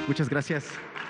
Muchas gracias.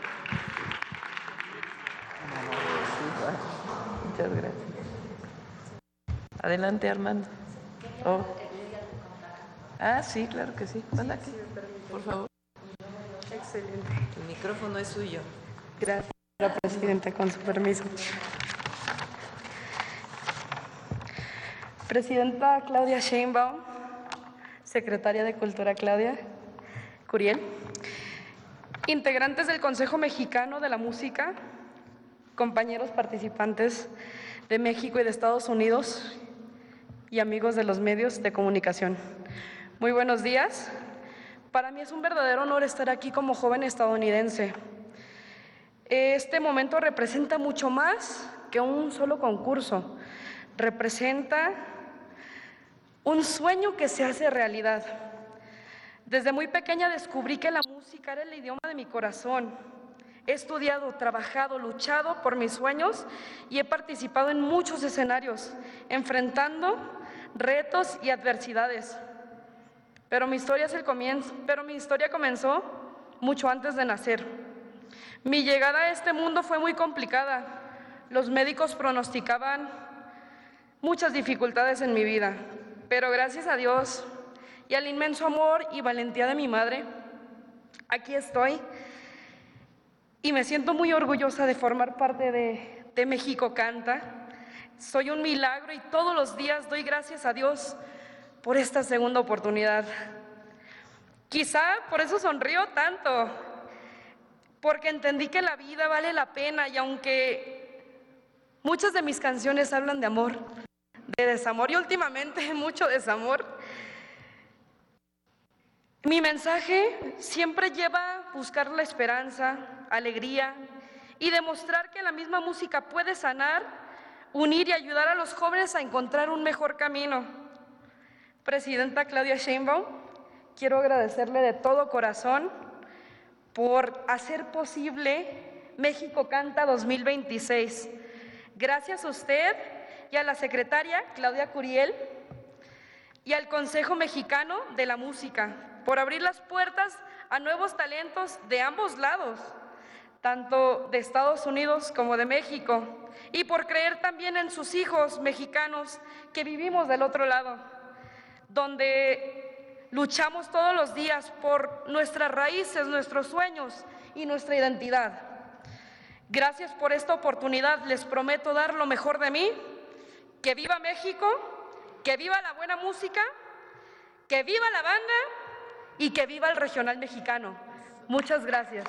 Muchas gracias. Adelante, Armando. Oh. Ah, sí, claro que sí. Ven aquí, por favor. Excelente. El micrófono es suyo. Gracias, señora presidenta, con su permiso. Presidenta Claudia Sheinbaum, secretaria de Cultura Claudia Curiel, integrantes del Consejo Mexicano de la Música, compañeros participantes de México y de Estados Unidos y amigos de los medios de comunicación. Muy buenos días. Para mí es un verdadero honor estar aquí como joven estadounidense. Este momento representa mucho más que un solo concurso. Representa un sueño que se hace realidad. Desde muy pequeña descubrí que la música era el idioma de mi corazón. He estudiado, trabajado, luchado por mis sueños y he participado en muchos escenarios, enfrentando retos y adversidades. Pero mi historia comenzó mucho antes de nacer. Mi llegada a este mundo fue muy complicada. Los médicos pronosticaban muchas dificultades en mi vida, pero gracias a Dios y al inmenso amor y valentía de mi madre, aquí estoy y me siento muy orgullosa de formar parte de México Canta. Soy un milagro y todos los días doy gracias a Dios por esta segunda oportunidad. Quizá por eso sonrío tanto, porque entendí que la vida vale la pena y aunque muchas de mis canciones hablan de amor, de desamor y últimamente mucho desamor, mi mensaje siempre lleva a buscar la esperanza, alegría y demostrar que la misma música puede sanar, unir y ayudar a los jóvenes a encontrar un mejor camino. Presidenta Claudia Sheinbaum, quiero agradecerle de todo corazón por hacer posible México Canta 2026. Gracias a usted y a la secretaria Claudia Curiel y al Consejo Mexicano de la Música por abrir las puertas a nuevos talentos de ambos lados, tanto de Estados Unidos como de México, y por creer también en sus hijos mexicanos que vivimos del otro lado, donde luchamos todos los días por nuestras raíces, nuestros sueños y nuestra identidad. Gracias por esta oportunidad, les prometo dar lo mejor de mí. Que viva México, que viva la buena música, que viva la banda y que viva el regional mexicano. Muchas gracias.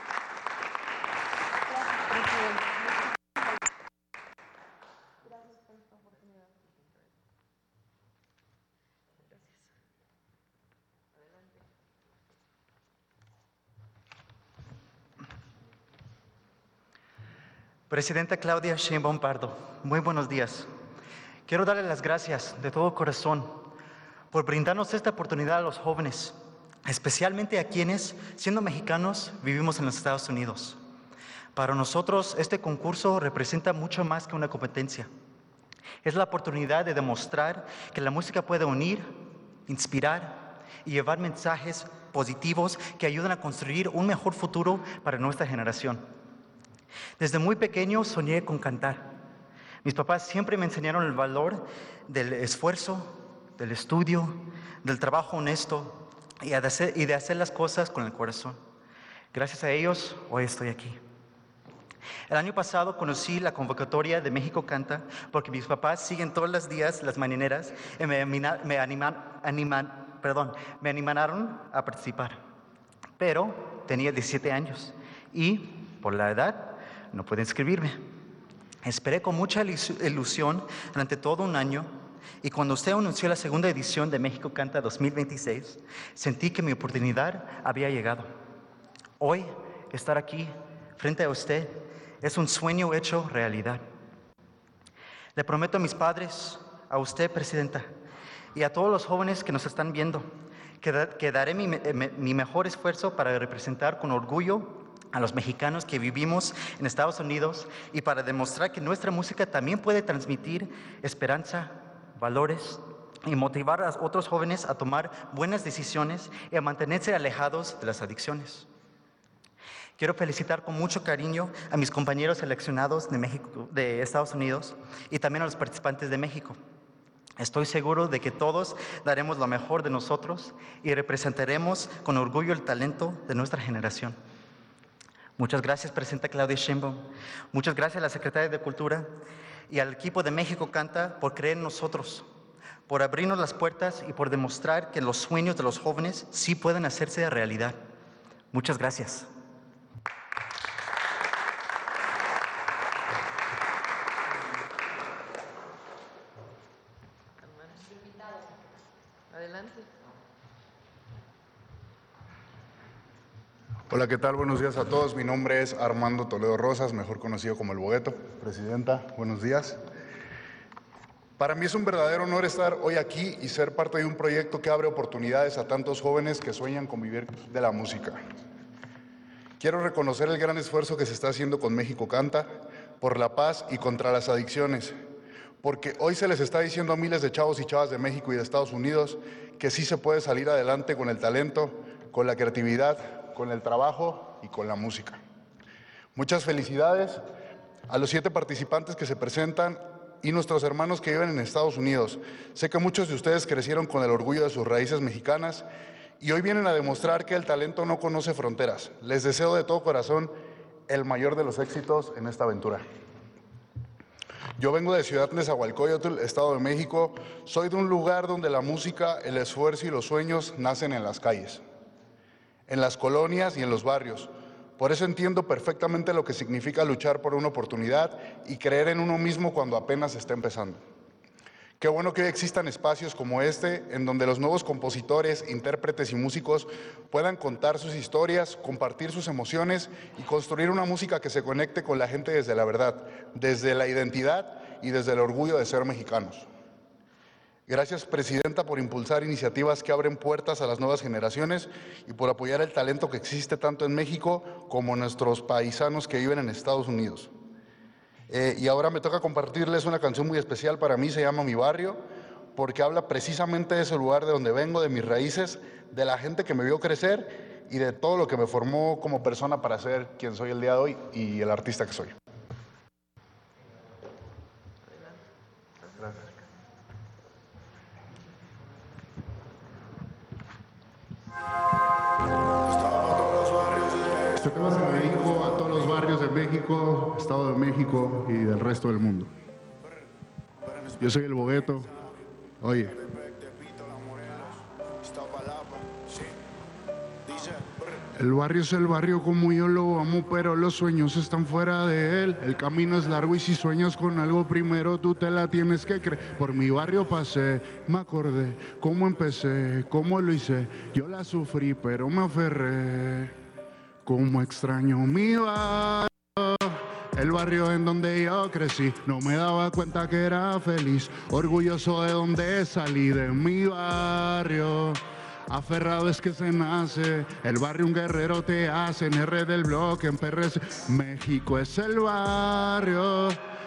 Presidenta Claudia Sheinbaum Pardo, muy buenos días. Quiero darle las gracias de todo corazón por brindarnos esta oportunidad a los jóvenes, especialmente a quienes, siendo mexicanos, vivimos en los Estados Unidos. Para nosotros, este concurso representa mucho más que una competencia. Es la oportunidad de demostrar que la música puede unir, inspirar y llevar mensajes positivos que ayudan a construir un mejor futuro para nuestra generación. Desde muy pequeño soñé con cantar. Mis papás siempre me enseñaron el valor del esfuerzo, del estudio, del trabajo honesto y de hacer las cosas con el corazón. Gracias a ellos, hoy estoy aquí. El año pasado conocí la convocatoria de México Canta porque mis papás siguen todos los días las mañaneras y me animaron a participar. Pero tenía 17 años y, por la edad, no pude inscribirme. Esperé con mucha ilusión durante todo un año y cuando usted anunció la segunda edición de México Canta 2026, sentí que mi oportunidad había llegado. Hoy, estar aquí, frente a usted, es un sueño hecho realidad. Le prometo a mis padres, a usted, Presidenta, y a todos los jóvenes que nos están viendo, que daré mi mejor esfuerzo para representar con orgullo a los mexicanos que vivimos en Estados Unidos y para demostrar que nuestra música también puede transmitir esperanza, valores y motivar a otros jóvenes a tomar buenas decisiones y a mantenerse alejados de las adicciones. Quiero felicitar con mucho cariño a mis compañeros seleccionados de México, de Estados Unidos, y también a los participantes de México. Estoy seguro de que todos daremos lo mejor de nosotros y representaremos con orgullo el talento de nuestra generación. Muchas gracias, Presidenta Claudia Sheinbaum. Muchas gracias a la Secretaria de Cultura y al equipo de México Canta por creer en nosotros, por abrirnos las puertas y por demostrar que los sueños de los jóvenes sí pueden hacerse realidad. Muchas gracias. Adelante. Hola, ¿qué tal? Buenos días a todos. Mi nombre es Armando Toledo Rosas, mejor conocido como El Bogueto. Presidenta, buenos días. Para mí es un verdadero honor estar hoy aquí y ser parte de un proyecto que abre oportunidades a tantos jóvenes que sueñan con vivir de la música. Quiero reconocer el gran esfuerzo que se está haciendo con México Canta por la paz y contra las adicciones, porque hoy se les está diciendo a miles de chavos y chavas de México y de Estados Unidos que sí se puede salir adelante con el talento, con la creatividad, con el trabajo y con la música. Muchas felicidades a los 7 participantes que se presentan y nuestros hermanos que viven en Estados Unidos. Sé que muchos de ustedes crecieron con el orgullo de sus raíces mexicanas y hoy vienen a demostrar que el talento no conoce fronteras. Les deseo de todo corazón el mayor de los éxitos en esta aventura. Yo vengo de Ciudad Nezahualcóyotl, Estado de México. Soy de un lugar donde la música, el esfuerzo y los sueños nacen en las calles, en las colonias y en los barrios. Por eso entiendo perfectamente lo que significa luchar por una oportunidad y creer en uno mismo cuando apenas está empezando. Qué bueno que hoy existan espacios como este, en donde los nuevos compositores, intérpretes y músicos puedan contar sus historias, compartir sus emociones y construir una música que se conecte con la gente desde la verdad, desde la identidad y desde el orgullo de ser mexicanos. Gracias, Presidenta, por impulsar iniciativas que abren puertas a las nuevas generaciones y por apoyar el talento que existe tanto en México como en nuestros paisanos que viven en Estados Unidos. Y ahora me toca compartirles una canción muy especial para mí, se llama Mi Barrio, porque habla precisamente de ese lugar de donde vengo, de mis raíces, de la gente que me vio crecer y de todo lo que me formó como persona para ser quien soy el día de hoy y el artista que soy. Gracias. Este tema se lo dedico a todos los barrios de México, Estado de México y del resto del mundo. Yo soy El Bogueto. Oye. El barrio es el barrio como yo lo amo, pero los sueños están fuera de él. El camino es largo y si sueñas con algo primero tú te la tienes que creer. Por mi barrio pasé, me acordé cómo empecé, cómo lo hice. Yo la sufrí pero me aferré. Cómo extraño mi barrio, el barrio en donde yo crecí. No me daba cuenta que era feliz, orgulloso de donde salí, de mi barrio. Aferrado es que se nace, el barrio un guerrero te hace, en R del bloque, en PRS. México es el barrio,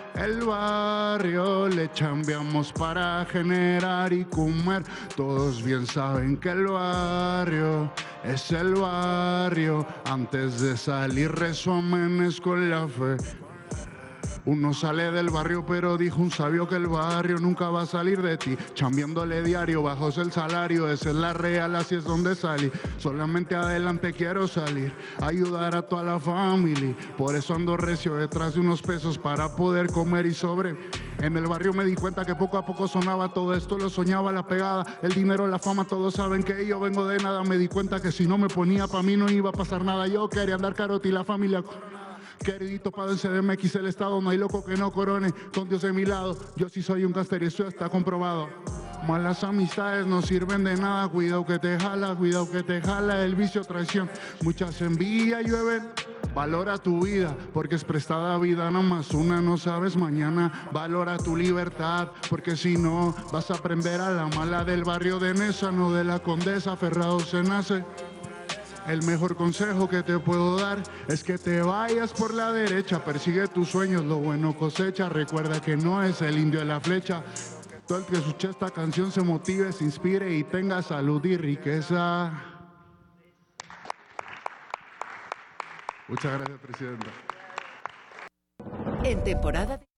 le chambeamos para generar y comer. Todos bien saben que el barrio es el barrio, antes de salir rezo amenes con la fe. Uno sale del barrio, pero dijo un sabio que el barrio nunca va a salir de ti. Chambeándole diario, bajos el salario, esa es la real, así es donde salí. Solamente adelante quiero salir, ayudar a toda la familia. Por eso ando recio detrás de unos pesos para poder comer y sobre. En el barrio me di cuenta que poco a poco sonaba todo esto, lo soñaba la pegada, el dinero, la fama, todos saben que yo vengo de nada. Me di cuenta que si no me ponía pa' mí no iba a pasar nada. Yo quería andar caroti y la familia... Queridito padre en CDMX, el estado, no hay loco que no corone, con Dios de mi lado, yo sí soy un caster y eso está comprobado. Malas amistades no sirven de nada, cuidado que te jala, el vicio, traición, muchas envidias llueven. Valora tu vida, porque es prestada vida, nomás una, no sabes mañana. Valora tu libertad, porque si no, vas a aprender a la mala del barrio de Nesa, no de la Condesa, aferrado se nace. El mejor consejo que te puedo dar es que te vayas por la derecha, persigue tus sueños, lo bueno cosecha, recuerda que no es el indio de la flecha. Todo el que escuche esta canción se motive, se inspire y tenga salud y riqueza. Muchas gracias, presidenta. En temporada